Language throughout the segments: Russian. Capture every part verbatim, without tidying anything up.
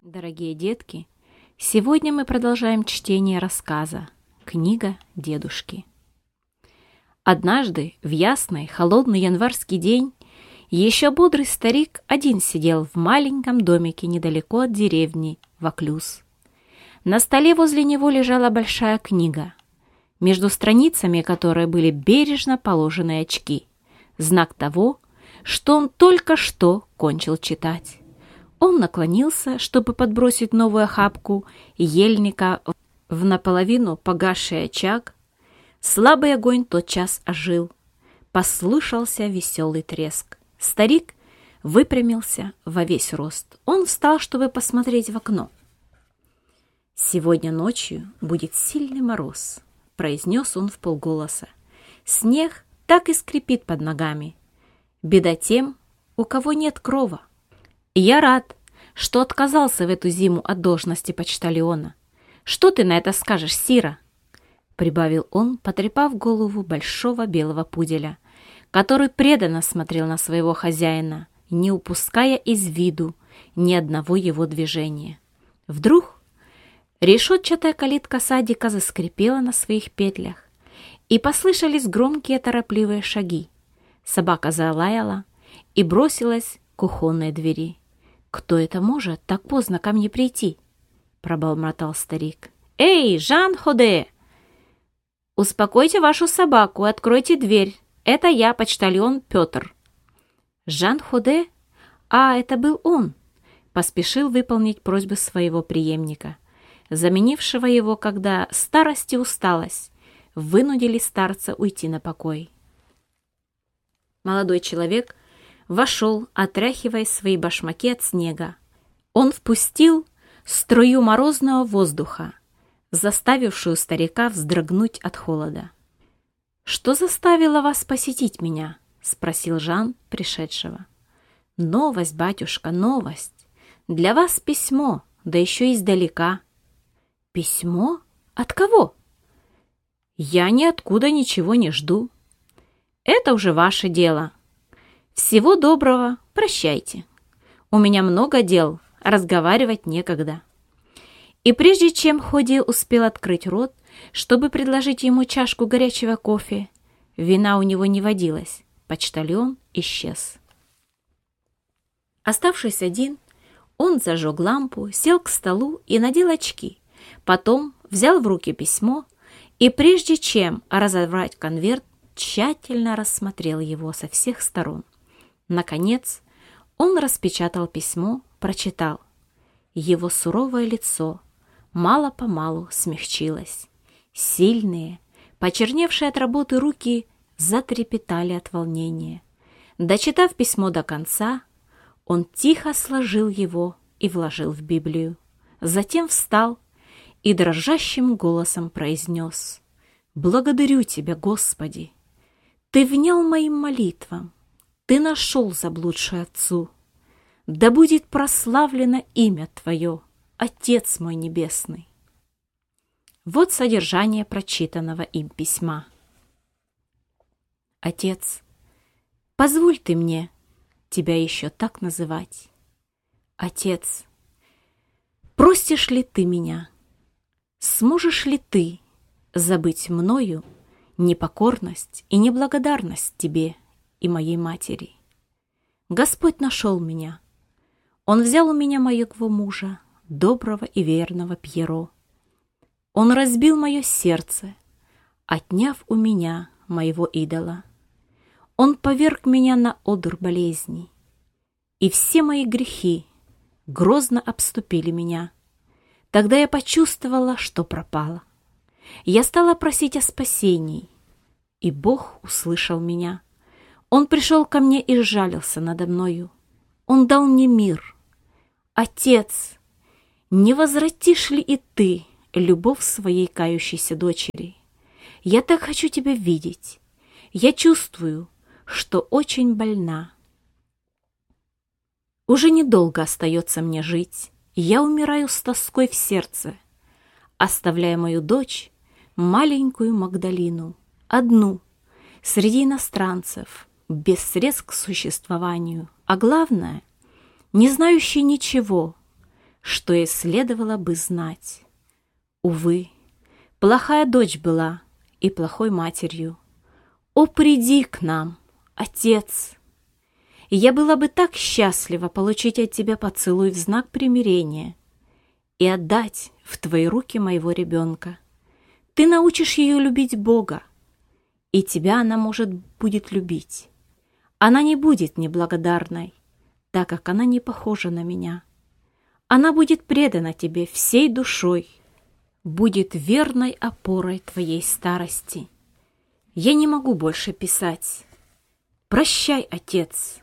Дорогие детки, сегодня мы продолжаем чтение рассказа «Книга дедушки». Однажды, в ясный, холодный январский день, еще бодрый старик один сидел в маленьком домике недалеко от деревни Ваклюз. На столе возле него лежала большая книга, между страницами которой были бережно положены очки, знак того, что он только что кончил читать. Он наклонился, чтобы подбросить новую охапку ельника в наполовину погасший очаг. Слабый огонь тотчас ожил. Послышался веселый треск. Старик выпрямился во весь рост. Он встал, чтобы посмотреть в окно. «Сегодня ночью будет сильный мороз», — произнес он вполголоса. «Снег так и скрипит под ногами. Беда тем, у кого нет крова. И я рад, что отказался в эту зиму от должности почтальона. Что ты на это скажешь, Сира?» Прибавил он, потрепав голову большого белого пуделя, который преданно смотрел на своего хозяина, не упуская из виду ни одного его движения. Вдруг решетчатая калитка садика заскрипела на своих петлях, и послышались громкие торопливые шаги. Собака залаяла и бросилась к кухонной двери. «Кто это может так поздно ко мне прийти?» — пробормотал старик. «Эй, Жан Ходе! Успокойте вашу собаку и откройте дверь. Это я, почтальон Петр». Жан Ходе, а это был он, поспешил выполнить просьбу своего преемника, заменившего его, когда старость и усталость вынудили старца уйти на покой. Молодой человек вошел, отряхивая свои башмаки от снега. Он впустил струю морозного воздуха, заставившую старика вздрогнуть от холода. «Что заставило вас посетить меня?» — спросил Жан пришедшего. «Новость, батюшка, новость. Для вас письмо, да еще издалека». «Письмо? От кого?» «Я ниоткуда ничего не жду». «Это уже ваше дело. Всего доброго, прощайте. У меня много дел, разговаривать некогда». И прежде чем Ходе успел открыть рот, чтобы предложить ему чашку горячего кофе, вина у него не водилось, почтальон исчез. Оставшись один, он зажег лампу, сел к столу и надел очки, потом взял в руки письмо и, прежде чем разорвать конверт, тщательно рассмотрел его со всех сторон. Наконец, он распечатал письмо, прочитал. Его суровое лицо мало-помалу смягчилось. Сильные, почерневшие от работы руки затрепетали от волнения. Дочитав письмо до конца, он тихо сложил его и вложил в Библию. Затем встал и дрожащим голосом произнес: «Благодарю Тебя, Господи! Ты внял моим молитвам, Ты нашел заблудшую овцу. Да будет прославлено имя Твое, Отец мой Небесный». Вот содержание прочитанного им письма. «Отец, позволь ты мне тебя еще так называть. Отец, простишь ли ты меня? Сможешь ли ты забыть мною непокорность и неблагодарность тебе и моей матери? Господь нашел меня. Он взял у меня моего мужа, доброго и верного Пьеро. Он разбил мое сердце, отняв у меня моего идола. Он поверг меня на одр болезней, и все мои грехи грозно обступили меня. Тогда я почувствовала, что пропала. Я стала просить о спасении, и Бог услышал меня. Он пришел ко мне и сжалился надо мною. Он дал мне мир. Отец, не возвратишь ли и ты любовь своей кающейся дочери? Я так хочу тебя видеть. Я чувствую, что очень больна. Уже недолго остается мне жить. Я умираю с тоской в сердце, оставляя мою дочь, маленькую Магдалину, одну, среди иностранцев, без средств к существованию, а главное, не знающей ничего, что ей следовало бы знать. Увы, плохая дочь была и плохой матерью. О, приди к нам, отец! Я была бы так счастлива получить от тебя поцелуй в знак примирения и отдать в твои руки моего ребенка. Ты научишь ее любить Бога, и тебя она, может, будет любить. Она не будет неблагодарной, так как она не похожа на меня. Она будет предана тебе всей душой, будет верной опорой твоей старости. Я не могу больше писать. Прощай, отец.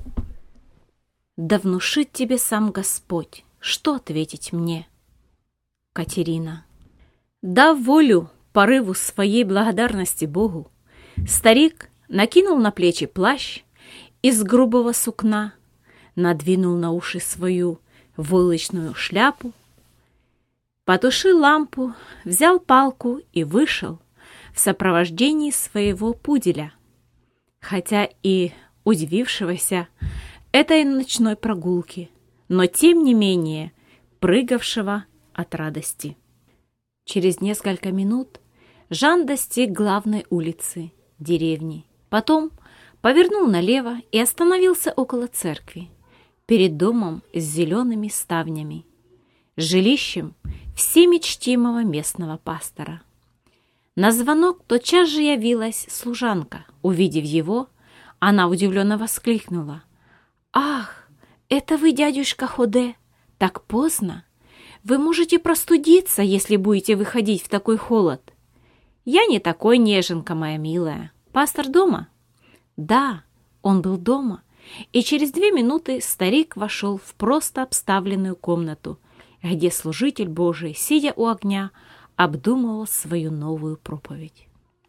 Да внушит тебе сам Господь, что ответить мне. Катерина. Дав волю порыву своей благодарности Богу, старик накинул на плечи плащ из грубого сукна, надвинул на уши свою войлочную шляпу, потушил лампу, взял палку и вышел в сопровождении своего пуделя, хотя и удивившегося этой ночной прогулки, но тем не менее прыгавшего от радости. Через несколько минут Жан достиг главной улицы деревни, потом повернул налево и остановился около церкви, перед домом с зелеными ставнями, жилищем всеми чтимого местного пастора. На звонок тотчас же явилась служанка. Увидев его, она удивленно воскликнула: «Ах, это вы, дядюшка Ходе, так поздно! Вы можете простудиться, если будете выходить в такой холод». «Я не такой, неженка моя милая. Пастор дома?» «Да, он был дома». И через две минуты старик вошел в просто обставленную комнату, где служитель Божий, сидя у огня, обдумывал свою новую проповедь.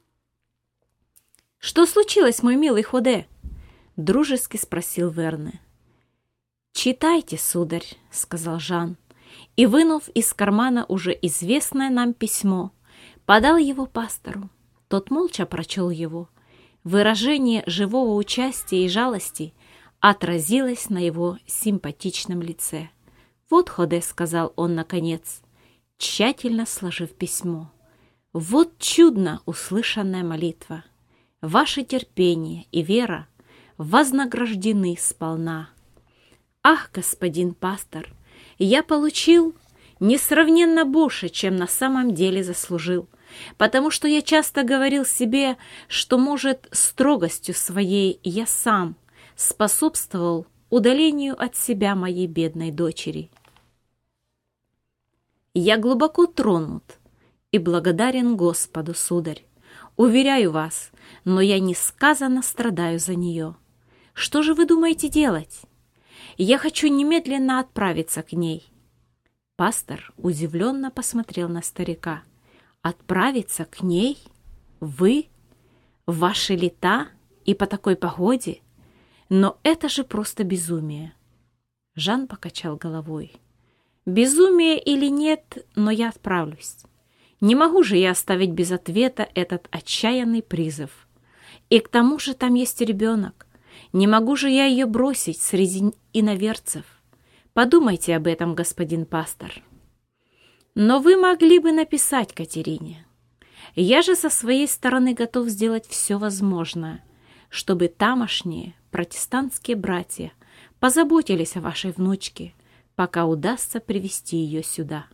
«Что случилось, мой милый Ходе?» — дружески спросил Верне. «Читайте, сударь», — сказал Жан, и, вынув из кармана уже известное нам письмо, подал его пастору. Тот молча прочел его. Выражение живого участия и жалости отразилось на его симпатичном лице. «Вот, Ходе», — сказал он наконец, тщательно сложив письмо, «вот чудно услышанная молитва. Ваше терпение и вера вознаграждены сполна. Ах, господин пастор, я получил несравненно больше, чем на самом деле заслужил, потому что я часто говорил себе, что, может, строгостью своей я сам способствовал удалению от себя моей бедной дочери. Я глубоко тронут и благодарен Господу, сударь. Уверяю вас, но я несказанно страдаю за нее. Что же вы думаете делать? Я хочу немедленно отправиться к ней». Пастор удивленно посмотрел на старика. «Отправиться к ней? Вы? В ваши лета и по такой погоде? Но это же просто безумие!» Жан покачал головой. «Безумие или нет, но я отправлюсь. Не могу же я оставить без ответа этот отчаянный призыв. И к тому же там есть ребенок. Не могу же я ее бросить среди иноверцев. Подумайте об этом, господин пастор. Но вы могли бы написать Катерине. Я же со своей стороны готов сделать все возможное, чтобы тамошние протестантские братья позаботились о вашей внучке, пока удастся привести ее сюда».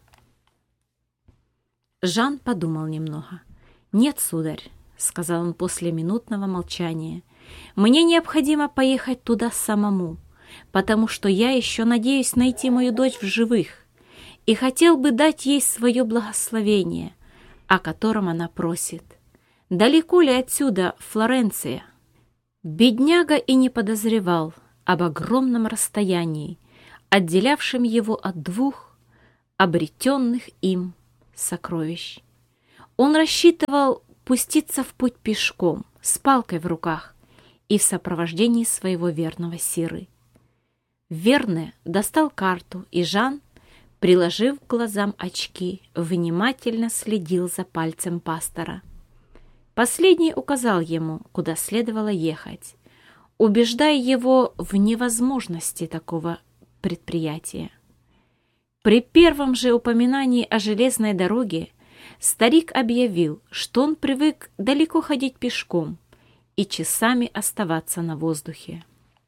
Жан подумал немного. «Нет, сударь», — сказал он после минутного молчания, «мне необходимо поехать туда самому, потому что я еще надеюсь найти мою дочь в живых и хотел бы дать ей свое благословение, о котором она просит. Далеко ли отсюда Флоренция?» Бедняга и не подозревал об огромном расстоянии, отделявшем его от двух обретенных им сокровищ. Он рассчитывал пуститься в путь пешком, с палкой в руках и в сопровождении своего верного Сиры. Верне достал карту, и Жан, приложив к глазам очки, внимательно следил за пальцем пастора. Последний указал ему, куда следовало ехать, убеждая его в невозможности такого предприятия. При первом же упоминании о железной дороге старик объявил, что он привык далеко ходить пешком и часами оставаться на воздухе.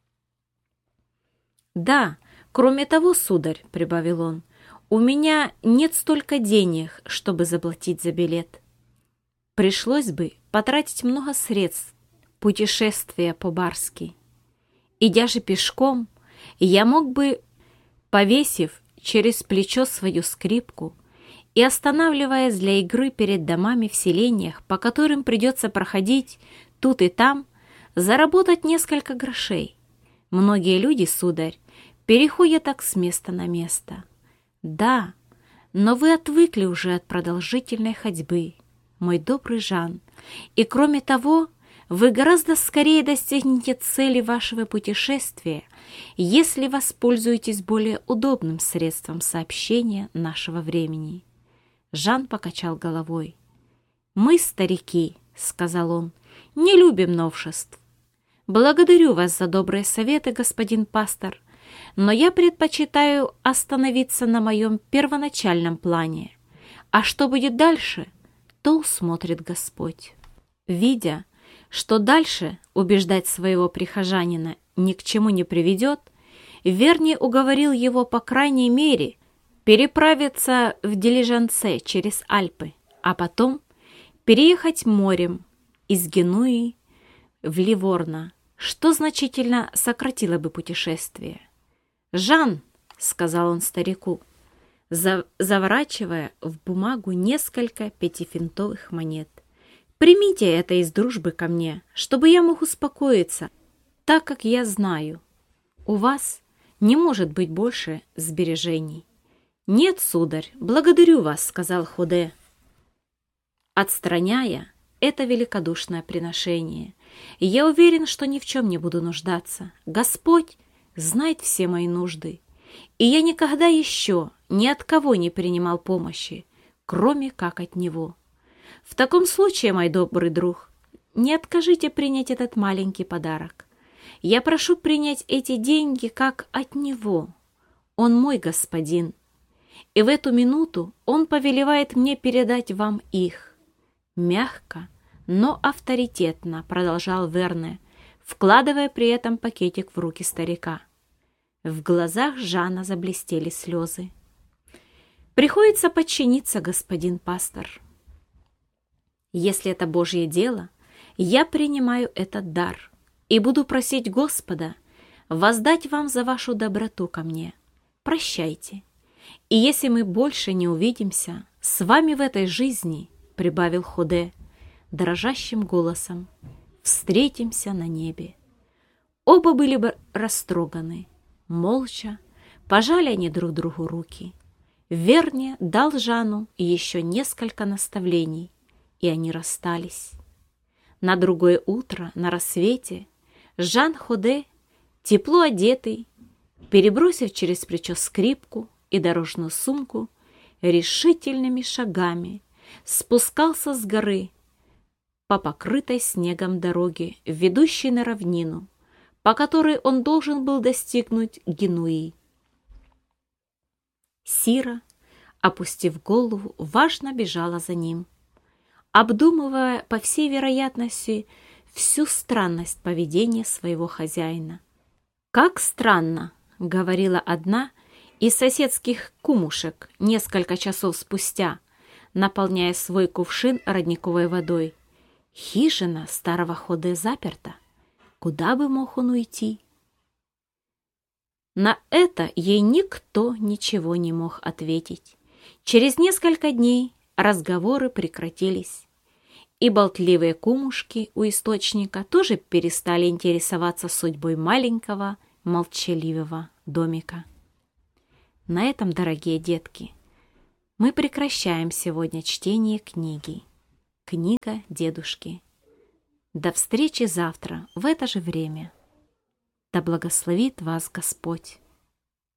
«Да, кроме того, сударь, — прибавил он, — у меня нет столько денег, чтобы заплатить за билет. Пришлось бы потратить много средств, путешествия по-барски. Идя же пешком, я мог бы, повесив через плечо свою скрипку и останавливаясь для игры перед домами в селениях, по которым придется проходить тут и там, заработать несколько грошей. Многие люди, сударь, переходят так с места на место. Да, но вы отвыкли уже от продолжительной ходьбы, мой добрый Жан, и кроме того, вы гораздо скорее достигнете цели вашего путешествия, если воспользуетесь более удобным средством сообщения нашего времени». Жан покачал головой. «Мы, старики, — сказал он, — не любим новшеств. Благодарю вас за добрые советы, господин пастор, но я предпочитаю остановиться на моем первоначальном плане. А что будет дальше, то усмотрит Господь». Видя, что дальше убеждать своего прихожанина ни к чему не приведет, Верни уговорил его, по крайней мере, переправиться в дилижансе через Альпы, а потом переехать морем из Генуи в Ливорно, что значительно сократило бы путешествие. «Жан, — сказал он старику, за- заворачивая в бумагу несколько пятифунтовых монет, — примите это из дружбы ко мне, чтобы я мог успокоиться, так как я знаю, у вас не может быть больше сбережений». «Нет, сударь, благодарю вас, — сказал Ходе, отстраняя это великодушное приношение. «Я уверен, что ни в чем не буду нуждаться. Господь знает все мои нужды, и я никогда еще ни от кого не принимал помощи, кроме как от Него. В таком случае, мой добрый друг, не откажите принять этот маленький подарок. Я прошу принять эти деньги как от Него. Он мой господин, и в эту минуту Он повелевает мне передать вам их». «Мягко, но авторитетно, — продолжал Верне, вкладывая при этом пакетик в руки старика. В глазах Жана заблестели слезы. «Приходится подчиниться, господин пастор. Если это Божье дело, я принимаю этот дар и буду просить Господа воздать вам за вашу доброту ко мне. Прощайте. И если мы больше не увидимся с вами в этой жизни, — прибавил Ходе дрожащим голосом, — встретимся на небе». Оба были бы растроганы. Молча пожали они друг другу руки. Верне дал Жану еще несколько наставлений, и они расстались. На другое утро, на рассвете, Жан Ходе, тепло одетый, перебросив через плечо скрипку и дорожную сумку, решительными шагами спускался с горы по покрытой снегом дороге, ведущей на равнину, по которой он должен был достигнуть Генуи. Сира, опустив голову, важно бежала за ним, обдумывая, по всей вероятности, всю странность поведения своего хозяина. «Как странно, — говорила одна из соседских кумушек несколько часов спустя, наполняя свой кувшин родниковой водой. — Хижина старого Ходе заперта. Куда бы мог он уйти? На это ей никто ничего не мог ответить. Через несколько дней разговоры прекратились, и болтливые кумушки у источника тоже перестали интересоваться судьбой маленького молчаливого домика. На этом, дорогие детки, мы прекращаем сегодня чтение книги «Книга дедушки». До встречи завтра в это же время. Да благословит вас Господь!